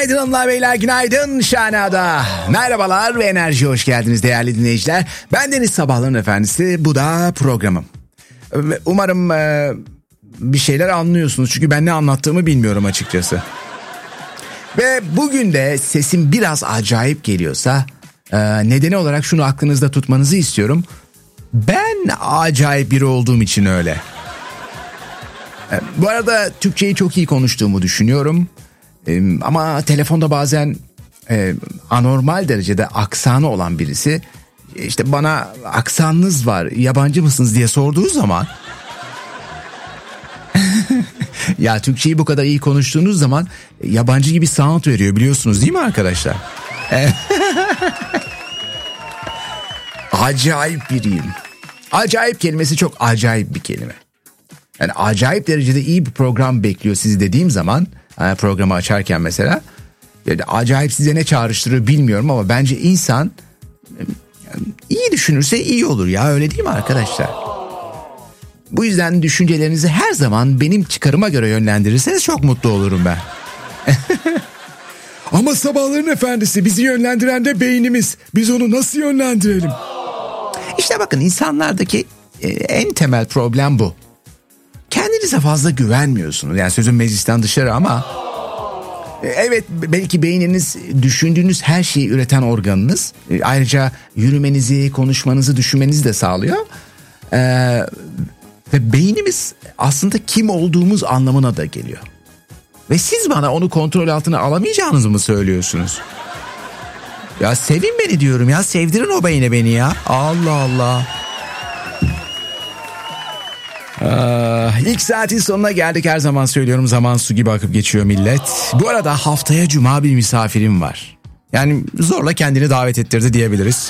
Günaydın hanımlar beyler, günaydın Şahana'da. Merhabalar ve enerjiye hoş geldiniz değerli dinleyiciler. Ben Deniz Sabahların Efendisi, bu da programım. Umarım bir şeyler anlıyorsunuz çünkü ben ne anlattığımı bilmiyorum açıkçası. Ve bugün de sesim biraz acayip geliyorsa nedeni olarak şunu aklınızda tutmanızı istiyorum. Ben acayip biri olduğum için öyle. Bu arada Türkçeyi çok iyi konuştuğumu düşünüyorum. Ama telefonda bazen anormal derecede aksanı olan birisi işte bana aksanınız var, yabancı mısınız diye sorduğu zaman ya Türkçeyi bu kadar iyi konuştuğunuz zaman yabancı gibi sound veriyor, biliyorsunuz değil mi arkadaşlar? Acayip biriyim. Acayip kelimesi çok acayip bir kelime. Yani acayip derecede iyi bir program bekliyor sizi dediğim zaman, programı açarken mesela, yani acayip size ne çağrıştırır bilmiyorum ama bence insan iyi düşünürse iyi olur ya, öyle değil mi arkadaşlar? Bu yüzden düşüncelerinizi her zaman benim çıkarıma göre yönlendirirseniz çok mutlu olurum ben. Ama Sabahların Efendisi, bizi yönlendiren de beynimiz. Biz onu nasıl yönlendirelim? İşte bakın, insanlardaki en temel problem bu. Kendinize fazla güvenmiyorsunuz. Yani sözün meclisten dışarı ama evet, belki beyniniz düşündüğünüz her şeyi üreten organınız. Ayrıca yürümenizi, konuşmanızı, düşünmenizi de sağlıyor. Ve beynimiz aslında kim olduğumuz anlamına da geliyor. Ve siz bana onu kontrol altına alamayacağınızı mı söylüyorsunuz? Ya sevin beni diyorum ya, sevdirin o beyne beni ya. Allah Allah. İlk saatin sonuna geldik, her zaman söylüyorum, zaman su gibi akıp geçiyor millet. Bu arada haftaya cuma bir misafirim var. Yani zorla kendini davet ettirdi diyebiliriz.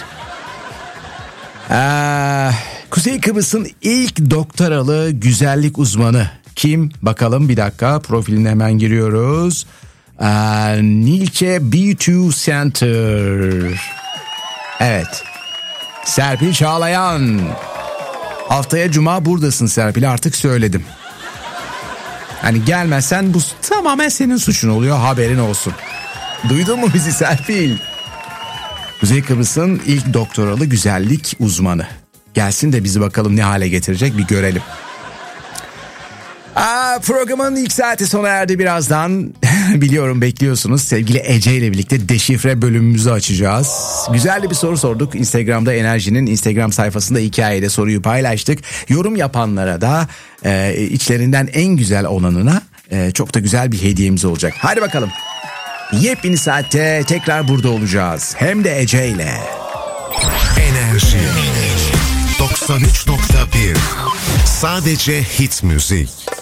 Kuzey Kıbrıs'ın ilk doktoralı güzellik uzmanı. Kim? Bakalım, bir dakika, profiline hemen giriyoruz. Nilce Beauty Center. Evet, Serpil Çağlayan. Haftaya cuma buradasın Serpil, artık söyledim. Hani gelmezsen bu tamamen senin suçun oluyor, haberin olsun. Duydun mu bizi Serpil? Kuzey Kıbrıs'ın ilk doktoralı güzellik uzmanı. Gelsin de bizi bakalım ne hale getirecek, bir görelim. Programın ilk saati sona erdi birazdan. Biliyorum bekliyorsunuz. Sevgili Ece ile birlikte deşifre bölümümüzü açacağız. Güzel de bir soru sorduk. Instagram'da, Enerji'nin Instagram sayfasında hikayede soruyu paylaştık. Yorum yapanlara da içlerinden en güzel olanına çok da güzel bir hediyemiz olacak. Hadi bakalım. Yepyeni saatte tekrar burada olacağız. Hem de Ece ile. Enerji 93.1. Sadece hit müzik.